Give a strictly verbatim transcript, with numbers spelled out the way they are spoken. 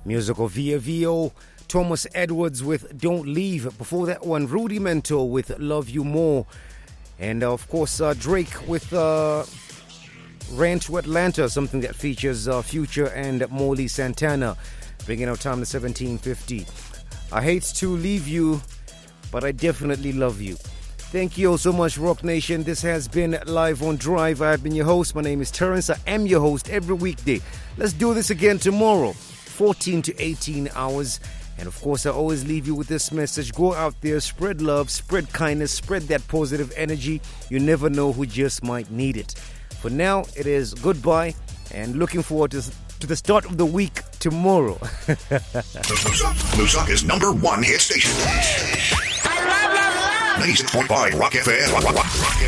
Musical via V O. Thomas Edwards with Don't Leave. Before that one, Rudimento with Love You More. And uh, of course, uh, Drake with uh, Ran to Atlanta, something that features uh, Future and Molly Santana. Bringing our time to seventeen fifty. I hate to leave you, but I definitely love you. Thank you all so much, Rock Nation. This has been Live on Drive. I have been your host. My name is Terrence. I am your host every weekday. Let's do this again tomorrow, fourteen to eighteen hours. And of course, I always leave you with this message. Go out there, spread love, spread kindness, spread that positive energy. You never know who just might need it. For now, it is goodbye and looking forward to, to the start of the week tomorrow. Lusaka's number one hit station. ninety-six point five Rock F M.